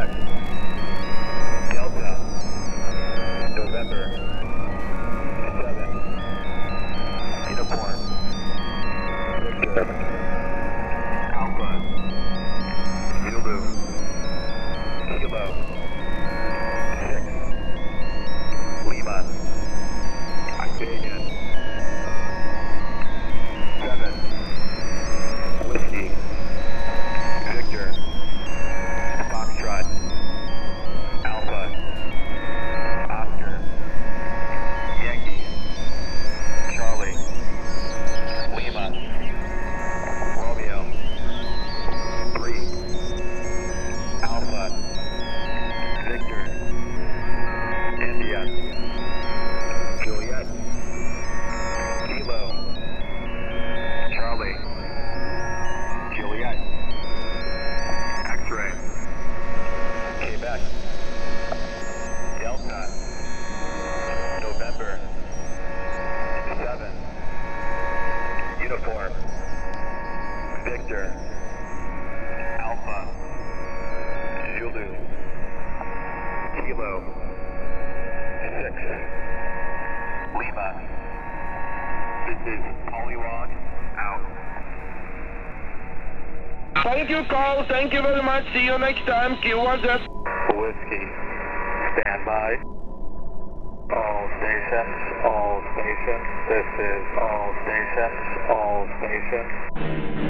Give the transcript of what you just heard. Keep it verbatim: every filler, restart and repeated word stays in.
Quebec. Delta. November. seven. Uniform. Victor. Alpha. Zulu. Kilo. six. Lima. I say again. seven. Whiskey. Victor. Foxtrot. Alpha. Oscar. Yankee. Charlie. Lima. Romeo. three. Alpha. Victor. India. Juliet. Kilo. Charlie. Juliet. X-ray. Quebec. Delta. November. seven. Uniform. Victor. Alpha. Zulu. Kilo. six. Lima. This is Polywog out. Thank you, Carl. Thank you very much. See you next time. Q one Z. Whiskey. Stand by. All stations, all stations. This is all stations, all stations.